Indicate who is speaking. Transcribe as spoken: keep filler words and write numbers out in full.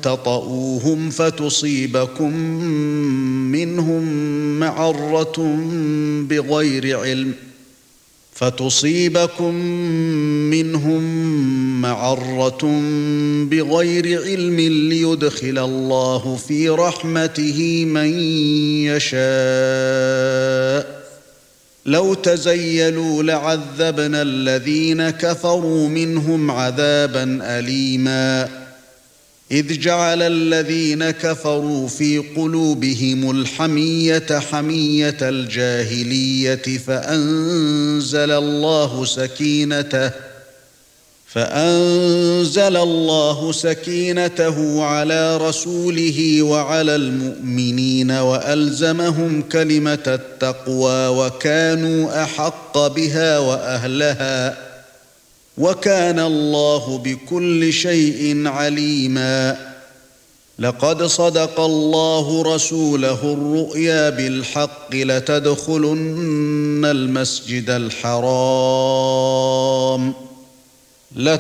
Speaker 1: تطؤوهم فتصيبكم منهم معرة بغير علم فتصيبكم منهم معرة بغير علم ليدخل الله في رحمته من يشاء لو تزيلوا لعذبنا الذين كفروا منهم عذابا أليما إذ جعل الذين كفروا في قلوبهم الحمية حمية الجاهلية فأنزل الله سكينته فأنزل الله سكينته على رسوله وعلى المؤمنين وألزمهم كلمة التقوى وكانوا أحق بها وأهلها وكان الله بكل شيء عليما لقد صدق الله رسوله الرؤيا بالحق لتدخلن المسجد الحرام